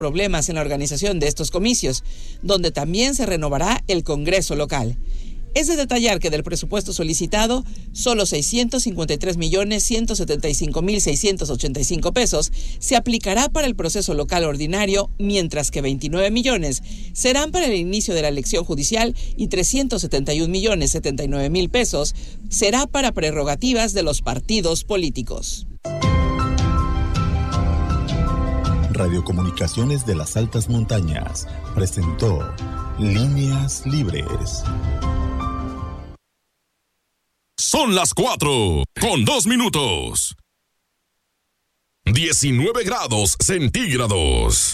problemas en la organización de estos comicios, donde también se renovará el Congreso local. Es de detallar que del presupuesto solicitado, solo 653.175.685 pesos se aplicará para el proceso local ordinario, mientras que 29 millones serán para el inicio de la elección judicial y 371.079.000 pesos será para prerrogativas de los partidos políticos. Radiocomunicaciones de las Altas Montañas presentó Líneas Libres. Son las 4:02. 19 grados centígrados.